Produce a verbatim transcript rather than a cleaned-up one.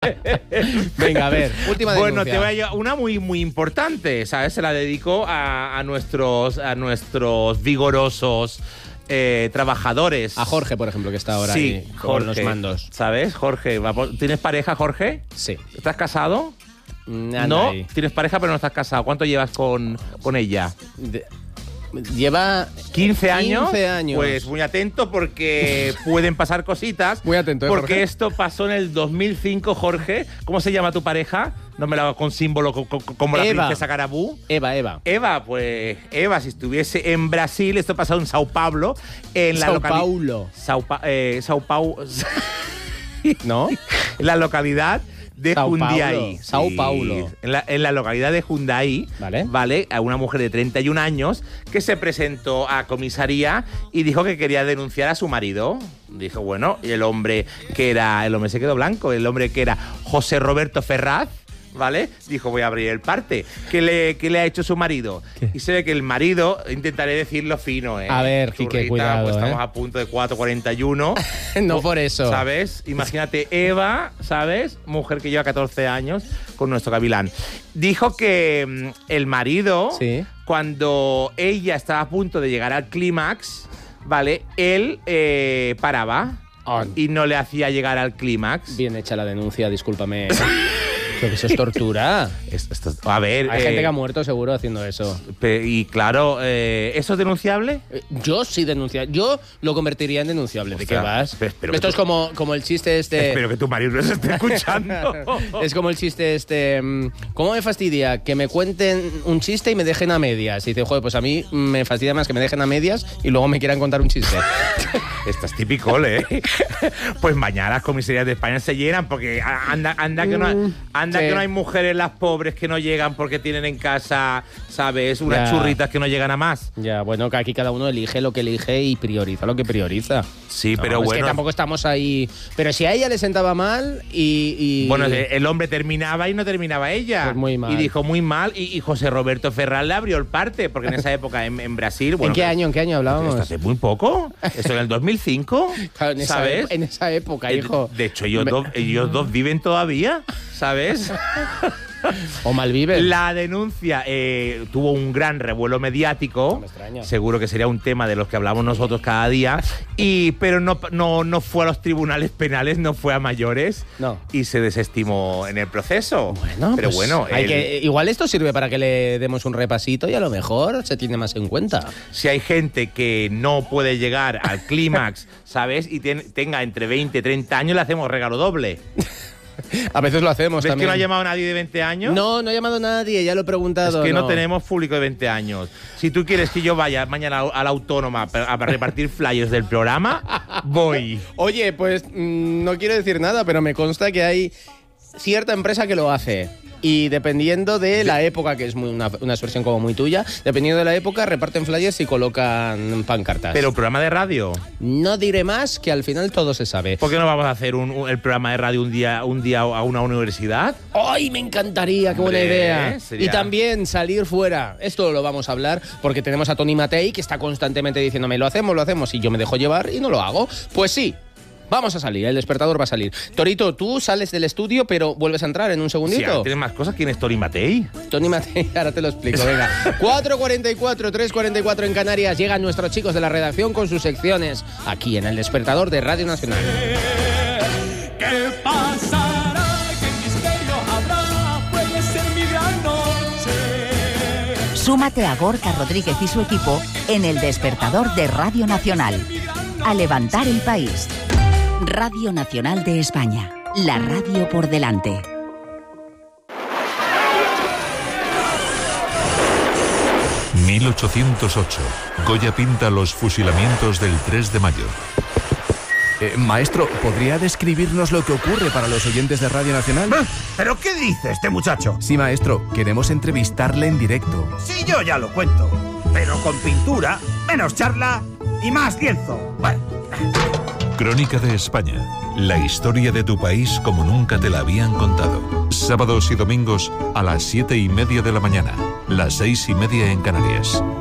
Venga, a ver, última denuncia. Bueno, te voy a llevar una muy, muy importante, ¿sabes? Se la dedico a, a, nuestros, a nuestros vigorosos eh, trabajadores. A Jorge, por ejemplo, que está ahora sí, ahí Jorge, con los mandos. ¿Sabes, Jorge? ¿Tienes pareja, Jorge? Sí. ¿Estás casado? Anda no, ahí. tienes pareja pero no estás casado. ¿Cuánto llevas con, con ella? De, lleva ¿quince años? quince años. Pues muy atento porque pueden pasar cositas. Muy atento, ¿eh, Porque Jorge? esto pasó en el dos mil cinco, Jorge. ¿Cómo se llama tu pareja? No me la hago con símbolo co- co- como la Eva. princesa Carabú. Eva, Eva. Eva, pues Eva, si estuviese en Brasil, esto pasó en Sao Paulo, en la Sao locali- Paulo. Sao, pa- eh, Sao Paulo, ¿No? en la localidad de Sao Jundiaí. Paulo. Sao Paulo. En la, en la localidad de Jundiaí, Vale. ¿vale? A una mujer de treinta y un años que se presentó a comisaría y dijo que quería denunciar a su marido. Dijo, bueno, y el hombre que era, el hombre se quedó blanco, el hombre que era José Roberto Ferraz, ¿vale? Dijo, voy a abrir el parte. ¿Qué le, qué le ha hecho su marido? ¿Qué? Y se ve que el marido, intentaré decirlo fino, ¿eh? A ver, Quique, Churrita, cuidado, pues ¿eh? estamos a punto de cuatro cuarenta y uno. No por eso. ¿Sabes? Imagínate, Eva, ¿sabes? Mujer que lleva catorce años con nuestro gavilán. Dijo que mm, el marido, Sí. cuando ella estaba a punto de llegar al clímax, ¿vale? Él eh, paraba Oh. y no le hacía llegar al clímax. Bien hecha la denuncia, discúlpame. Creo que eso es tortura. Es- esto es- a ver. Hay eh, gente que ha muerto seguro haciendo eso. pe- Y claro, eh, ¿eso es denunciable? Eh, Yo sí denuncia. Yo lo convertiría en denunciable. ¿De qué Ostras, vas? pero- pero Esto que es tú- como, como el chiste este. Espero que tu marido no se esté escuchando. Es como el chiste este. mm, ¿Cómo me fastidia que me cuenten un chiste y me dejen a medias? Y dice, joder, pues a mí me fastidia más que me dejen a medias y luego me quieran contar un chiste. Estás típico, ¿eh? Pues mañana las comisarías de España se llenan porque anda, anda, que, no hay, anda sí. que no hay mujeres las pobres que no llegan porque tienen en casa, ¿sabes? Unas Ya. churritas que no llegan a más. Ya, bueno, que aquí cada uno elige lo que elige y prioriza lo que prioriza. Sí, No, pero es bueno. que tampoco estamos ahí. Pero si a ella le sentaba mal y. y- Bueno, el hombre terminaba y no terminaba ella. Pues muy mal. Y dijo muy mal. Y, y José Roberto Ferraz le abrió el parte porque en esa época en, en Brasil. Bueno, ¿En qué que- año? ¿En qué año hablábamos? Esto hace muy poco. Esto en el dos mil cinco. Claro, en esa ¿Sabes? ep- en esa época, Eh, hijo. De hecho, ellos, Me- dos, ellos dos viven todavía, ¿sabes? O malvive. La denuncia eh, tuvo un gran revuelo mediático. No me extraña. Seguro que sería un tema de los que hablamos nosotros cada día. Y, pero no, no, no fue a los tribunales penales, no fue a mayores. No. Y se desestimó en el proceso. Bueno, pero pues bueno, hay el- que, igual esto sirve para que le demos un repasito y a lo mejor se tiene más en cuenta. si hay gente que no puede llegar al clímax, ¿sabes? Y ten- tenga entre veinte y treinta años, le hacemos regalo doble. A veces lo hacemos ¿Ves también. que no ha llamado nadie de veinte años? No, no ha llamado nadie, ya lo he preguntado. Es que no. tenemos público de veinte años. Si tú quieres que yo vaya mañana a la Autónoma a repartir flyers del programa, voy. Oye, pues mm, no quiero decir nada, pero me consta que hay cierta empresa que lo hace. Y dependiendo de la época, que es muy una, una expresión como muy tuya, dependiendo de la época, reparten flyers y colocan pancartas. Pero programa de radio. No diré más, que al final todo se sabe. ¿Por qué no vamos a hacer un, un- el programa de radio un día, un día a una universidad? ¡Ay, me encantaría! ¡Qué buena Hombre, idea! sería- Y también salir fuera. Esto lo vamos a hablar porque tenemos a Tony Matei, que está constantemente diciéndome, lo hacemos, lo hacemos, y yo me dejo llevar y no lo hago. Pues sí. Vamos a salir, el despertador va a salir. Torito, tú sales del estudio, pero vuelves a entrar en un Si segundito. tienes más cosas, ¿quién es Tori Matei? Tony Matei, ahora te lo explico, venga. cuatro cuarenta y cuatro, tres cuarenta y cuatro en Canarias. Llegan nuestros chicos de la redacción con sus secciones aquí en el despertador de Radio Nacional. ¿Qué pasará? ¿Qué misterio habrá? Puede ser mi gran noche. Súmate a Gorka Rodríguez y su equipo en el despertador de Radio Nacional. A levantar el país. Radio Nacional de España. La radio por delante. mil ochocientos ocho. Goya pinta los fusilamientos del tres de mayo. Eh, maestro, ¿podría describirnos lo que ocurre para los oyentes de Radio Nacional? ¿Pero qué dice este muchacho? Sí, maestro, queremos entrevistarle en directo. Sí, yo ya lo cuento. Pero con pintura, menos charla y más lienzo. Bueno. Crónica de España. La historia de tu país como nunca te la habían contado. Sábados y domingos a las siete y media de la mañana. Las seis y media en Canarias.